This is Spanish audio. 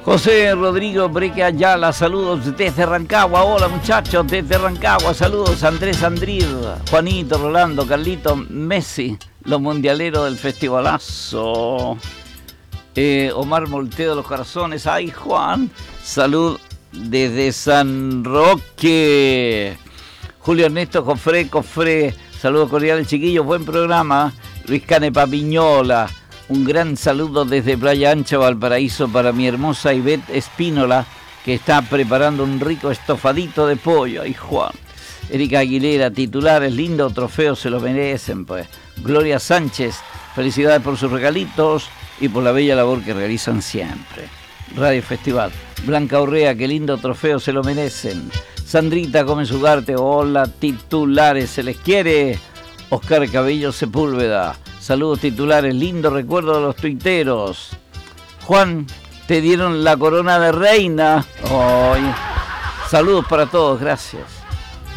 José Rodrigo Breque Ayala, saludos desde Rancagua. Hola muchachos, desde Rancagua, saludos. Andrés Andrid, Juanito, Rolando, Carlito, Messi, los mundialeros del festivalazo. Omar Molteo de los Corazones, ay Juan, salud desde San Roque. Julio Ernesto Cofré, saludos cordiales chiquillos, buen programa. Luis Canepa Piñola, un gran saludo desde Playa Ancha, Valparaíso, para mi hermosa Ivette Espínola, que está preparando un rico estofadito de pollo. Ay Juan. Erika Aguilera, titulares, lindo trofeo, se lo merecen pues. Gloria Sánchez, felicidades por sus regalitos y por la bella labor que realizan siempre. Radio Festival. Blanca Urrea, qué lindo trofeo, se lo merecen. Sandrita Gómez Ugarte, hola titulares, se les quiere. Oscar Cabello Sepúlveda, saludos titulares, lindo recuerdo de los tuiteros. Juan, te dieron la corona de reina. Oh, saludos para todos, gracias.